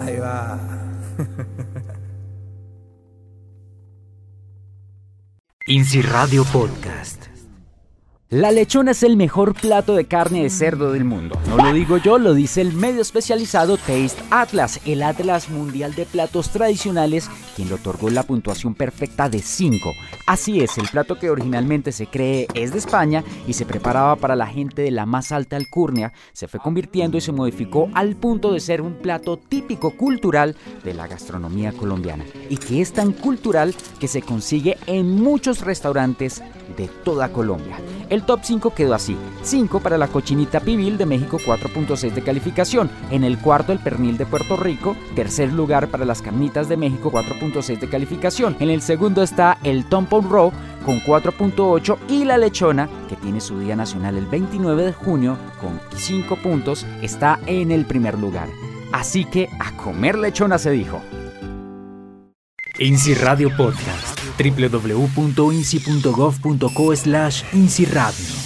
Ahí va. INSI Radio Podcast. La lechona es el mejor plato de carne de cerdo del mundo. No lo digo yo, lo dice el medio especializado Taste Atlas, el atlas mundial de platos tradicionales, quien le otorgó la puntuación perfecta de 5. Así es, el plato que originalmente se cree es de España y se preparaba para la gente de la más alta alcurnia, se fue convirtiendo y se modificó al punto de ser un plato típico cultural de la gastronomía colombiana. Y que es tan cultural que se consigue en muchos restaurantes de toda Colombia. El top 5 quedó así: 5 para la cochinita pibil de México, 4.6 de calificación. En el cuarto, el pernil de Puerto Rico. Tercer lugar para las carnitas de México, 4.6 de calificación. En el segundo está el Tompon Row con 4.8 y la lechona, que tiene su día nacional el 29 de junio con 5 puntos, está en el primer lugar. Así que a comer lechona se dijo. INSI Radio Podcast. www.insi.gov.co/INSI Radio.